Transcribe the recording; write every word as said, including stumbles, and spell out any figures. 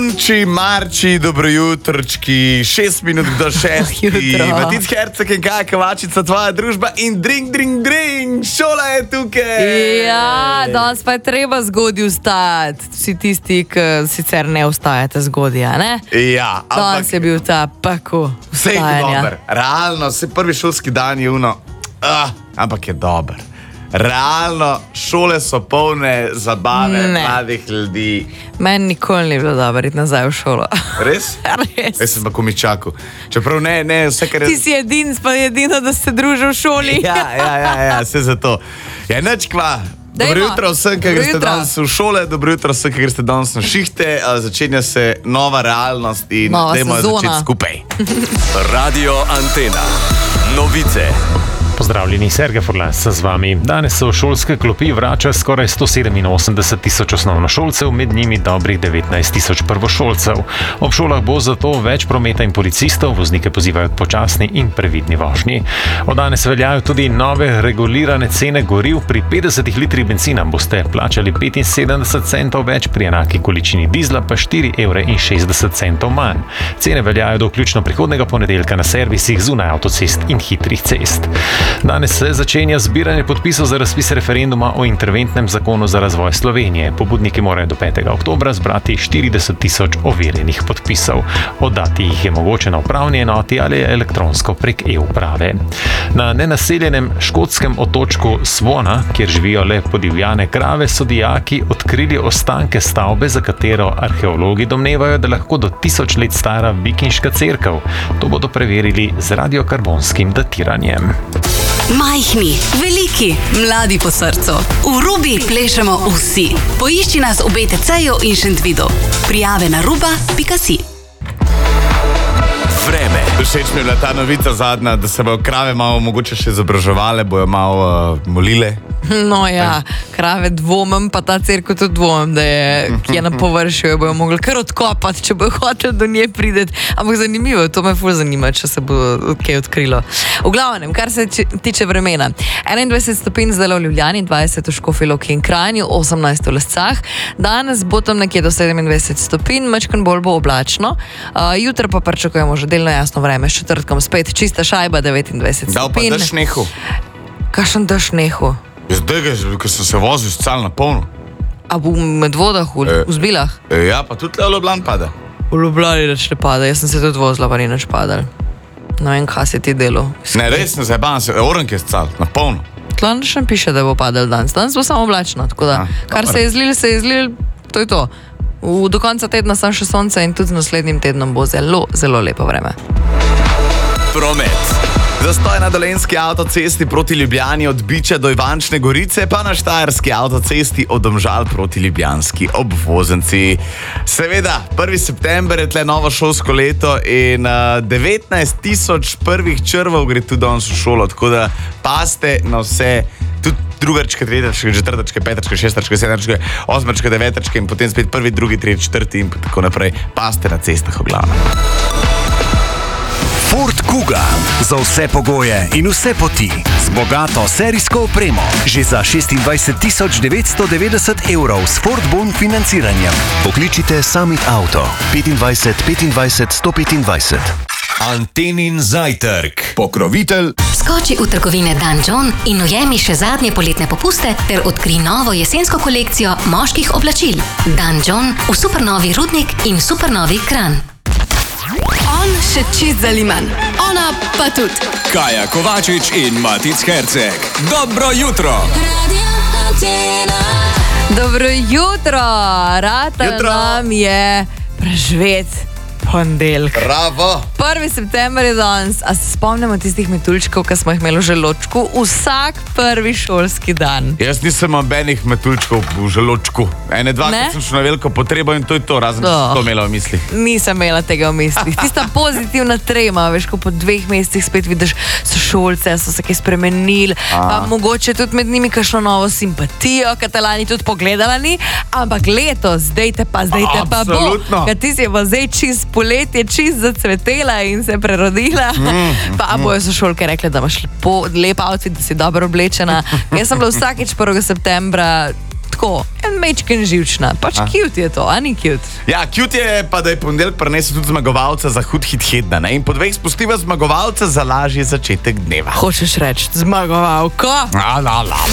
Punči, Marči, dobro jutrčki, šest minut do šestih. Matic Herceg in Kaja Kovačica, tvoja družba in drink, drink, drink, šola je tukaj. Ja, danes pa je treba zgodaj vstajati. Vsi tisti, ki sicer ne vstajate zgodaj, ne? Ja, ampak... Danes je bil ta pako vstajanja. Vse je dober, realno, se prvi šolski dan je uno, ah, ampak je dober. Realno, šole so polne zabave ne. Mladih ljudi. Meni nikoli ni bilo dobro iti nazaj v šolo. Res? Res. Jaz sem pa komičaku. Čeprav ne, ne, vse kar je... Ti si edin, pa edino, da se družil v šoli. Ja, ja, ja, ja, vse za to. Ja, nič kva. Dobro jutro vsem, ki greste danes v šole, dobro jutro vsem, ki greste danes na šihte. Začenja se nova realnost in dajmo začeti skupaj. Radio Antena. Novice. Pozdravljeni, Sergej Furlas z vami. Danes se v šolske klopi vrača skoraj sto sedeminosemdeset tisoč osnovnošolcev, med njimi dobrih devetnajst tisoč prvošolcev. Ob šolah bo zato več prometa in policistov, voznike pozivajo k počasni in previdni vožnji. Od danes veljajo tudi nove regulirane cene goriv. Pri petdesetih litrih bencina boste plačali petinsedemdeset centov več, pri enaki količini dizla pa štiri evre in šestdeset centov manj. Cene veljajo do vključno prihodnega ponedeljka na servisih zunaj avtocest in hitrih cest. Danes se začenja zbiranje podpisov za razpis referenduma o interventnem zakonu za razvoj Slovenije. Pobudniki morajo do petega oktobra zbrati štirideset tisoč overjenih podpisov. Oddati jih je mogoče na upravni enoti ali elektronsko prek e-uprave. Na nenaseljenem škotskem otočku Svona, kjer živijo le podivjane krave, so dijaki odkrili ostanke stavbe, za katero arheologi domnevajo, da lahko do tisoč let stara vikinška cerkev. To bodo preverili z radiokarbonskim datiranjem. Majhni, veliki, mladi po srcu. V Rubi plešemo vsi. Poišči nas v B T C-ju in Šentvidu. Prijave na ruba pika si. Vreme. Všeč mi je bila ta novica zadnja, da se bojo krave malo mogoče še izobraževale, bojo malo uh, molile. No ja, krave dvomem, pa ta cerkev tudi dvomem, da je, ki je na površju, jo bojo mogli kar odkopati, če bojo hoteli do nje prideti. Ampak zanimivo, to me ful zanima, če se bo kaj odkrilo. V glavnem, kar se tiče vremena. enaindvajset stopinj zdaj v Ljubljani, dvajset v Škofji Loki in Kranju, osemnajst v Lescah. Danes bo tam nekje do sedemindvajset stopinj, majčkeno bolj bo oblačno. Uh, jutro pa pričakujemo že delno jasno vreme, s četrtkom spet čista šajba, devetindvajset stopinj. Dal pa daš nehu. Kakšen daš nehu? Zdaj ga, ker sem se vozil scal na polno. A v Medvodah, v, e, v Zbilah? E, ja, pa tudi le v Ljubljani pada. V Ljubljani nič ne pada, jaz sem se tudi vozila, pa ni nič padal. Ne vem, kaj si ti delal. Ne, res ne zajeban se, oranke je scal, na polno. Tla nič ne piše, da bo padal danes. Danes bo samo oblačno, tako da, a, kar se je zlil, se je zlil, to je to. V, do konca tedna sam še sonce in tudi z naslednjim tednom bo zelo, zelo lepo vreme. Promet. Zastoj na dolenjski avtocesti proti Ljubljani od Biča do Ivančne Gorice, pa na štajerski avtocesti od Domžal proti ljubljanski obvoznici. Seveda, prvi september je tle novo šolsko leto in uh, devetnajst tisoč prvih črvov gre tudi danes v šolo, tako da paste na vse, tudi drugačke, tretjačke, četrtačke, petačke, šestačke, sedmačke, osmačke, devetačke in potem spet prvi, drugi, tretji, četrti in tako naprej. Paste na cestah v glavnem. Ford Kuga. Za vse pogoje in vse poti. Z bogato serijsko opremo. Že za šestindvajset tisoč devetsto devetdeset evrov s Ford Bon financiranjem. Pokličite Summit Auto. petindvajset petindvajset sto petindvajset. Antenin zajtrk. Pokrovitelj. Skoči v trgovine Dan John in ujemi še zadnje poletne popuste ter odkri novo jesensko kolekcijo moških oblačil. Dan John v supernovi Rudnik in supernovi Kranj. On še čist zaliman, ona pa tudi. Kaja Kovačič in Matic Herceg. Dobro jutro. Dobro jutro, rata nam je preživeti ponedeljek. Bravo! prvi september je danes, a se spomnimo tistih metuljčkov, ki smo jih imeli v želočku vsak prvi šolski dan. Jaz nisem nobenih metuljčkov v želočku. Ene dva, ki sem šel na veliko potrebo in to je to, razen oh, to imela v mislih. Nisem imela tega v mislih. Tista pozitivna trema, veš, ko po dveh mesecih spet vidiš sošolce, so se kaj spremenili, pa mogoče tudi med njimi kakšno novo simpatijo, Katalani tudi pogledala ni, ampak letos, zdaj te pa, zdaj te pa bo. Absolutno. Kad ti si je pa zdaj čist poletje, čist zacvetela in se prerodila, mm, pa bojo sošolke rekle, da imaš lepo, lep outfit, da si dobro oblečena. Jaz sem bila vsakič prvega septembra tako, en mečken živčna, pač cute je to, a ni cute. Ja, cute je pa, da je ponedeljek prinesel tudi zmagovalca za hud hit tedna, ne? In po dveh spustiva zmagovalca za lažji začetek dneva. Hočeš reči, zmagovalko? La, la, la.